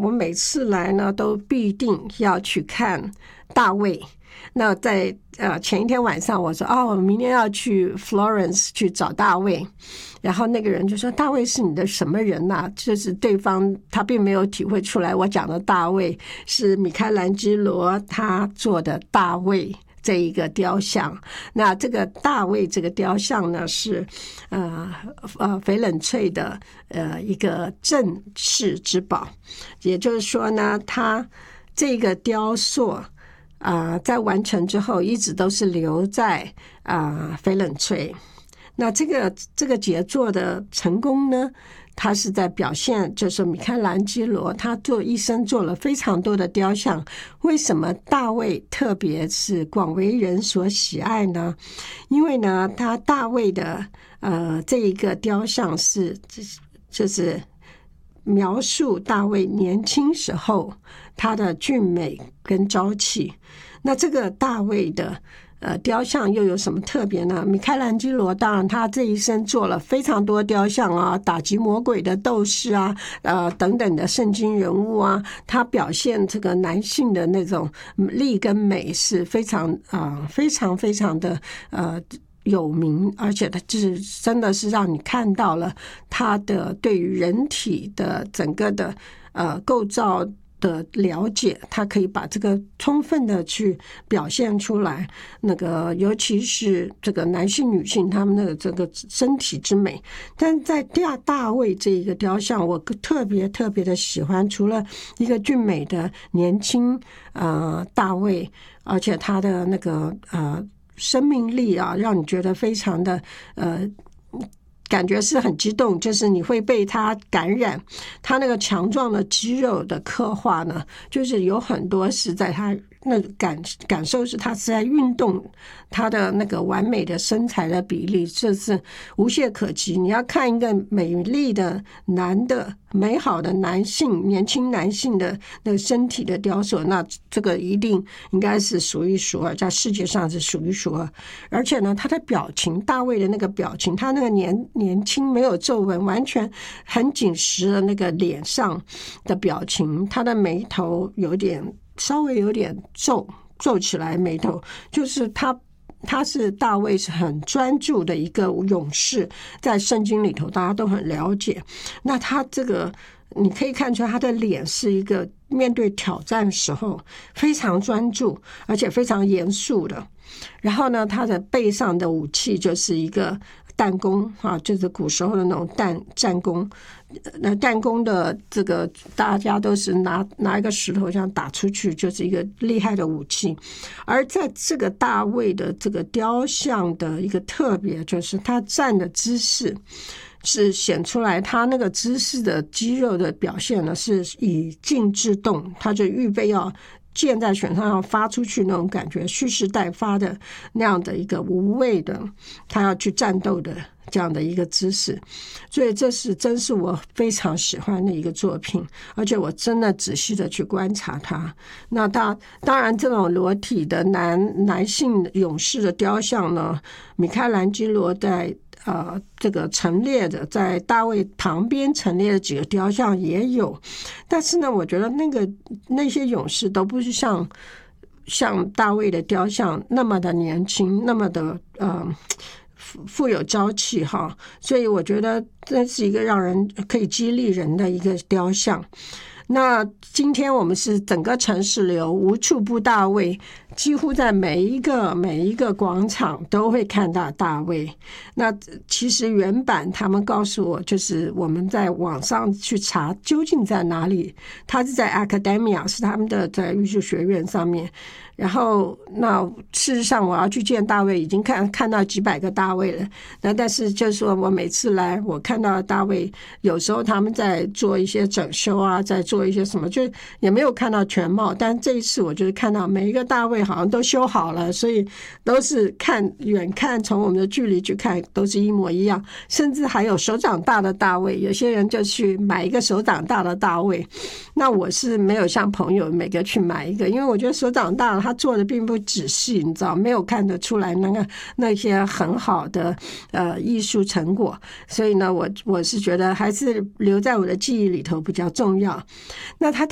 我每次来呢都必定要去看大卫。那在前一天晚上我说我明天要去 Florence 去找大卫，然后那个人就说大卫是你的什么人啊？就是对方他并没有体会出来我讲的大卫是米开朗基罗他做的大卫这一个雕像。那这个大卫这个雕像呢是翡冷翠的一个镇世之宝，也就是说呢他这个雕塑在完成之后一直都是留在翡冷翠。那这个杰作的成功呢，他是在表现就是米开朗基罗他一生做了非常多的雕像。为什么大卫特别是广为人所喜爱呢？因为呢他大卫的这一个雕像是就是描述大卫年轻时候他的俊美跟朝气。那这个大卫的雕像又有什么特别呢？米开朗基罗当然他这一生做了非常多雕像啊，打击魔鬼的斗士啊，等等的圣经人物啊，他表现这个男性的那种力跟美是非常非常非常的有名，而且他就是真的是让你看到了他的对于人体的整个的构造的了解，他可以把这个充分的去表现出来，那个尤其是这个男性女性他们的这个身体之美。但在大卫这一个雕像我特别的喜欢，除了一个俊美的年轻大卫，而且他的那个生命力让你觉得非常的感觉是很激动，就是你会被他感染。他那个强壮的肌肉的刻画呢，就是有很多是在他那个感受是他是在运动，他的那个完美的身材的比例这是无懈可击。你要看一个美丽的男的美好的男性年轻男性的那个身体的雕塑，那这个一定应该是数一数二，在世界上是数一数二。而且呢他的表情，大卫的那个表情，他那个年轻没有皱纹，完全很紧实的那个脸上的表情，他的眉头稍微有点皱起来，眉头就是他是大卫是很专注的一个勇士，在圣经里头大家都很了解。那他这个你可以看出他的脸是一个面对挑战时候非常专注而且非常严肃的。然后呢他的背上的武器就是一个弹弓就是古时候的那种战弓。那弹弓的这个大家都是拿一个石头这样打出去，就是一个厉害的武器。而在这个大卫的这个雕像的一个特别，就是他站的姿势是显出来，他那个姿势的肌肉的表现呢是以静制动，他就预备要箭在弦上要发出去那种感觉，蓄势待发的那样的一个无畏的他要去战斗的这样的一个姿势。所以这是真是我非常喜欢的一个作品，而且我真的仔细的去观察它。那当然这种裸体的男性勇士的雕像呢，米开朗基罗在这个陈列的在大卫旁边陈列的几个雕像也有，但是呢我觉得那些勇士都不是像大卫的雕像那么的年轻，那么的富有朝气所以我觉得这是一个让人可以激励人的一个雕像。那今天我们是整个城市流无处不大卫，几乎在每一个广场都会看到大卫。那其实原版他们告诉我，就是我们在网上去查究竟在哪里，他是在 Academia， 是他们的在艺术学院上面。然后那事实上我要去见大卫已经看到几百个大卫了，那但是就是说我每次来我看到大卫，有时候他们在做一些整修在做一些什么，就也没有看到全貌。但这一次我就是看到每一个大卫好像都修好了，所以都是远看从我们的距离去看都是一模一样，甚至还有手掌大的大卫，有些人就去买一个手掌大的大卫。那我是没有像朋友每个去买一个，因为我觉得手掌大他做的并不仔细，你知道没有看得出来那些很好的艺术成果。所以呢我是觉得还是留在我的记忆里头比较重要。那他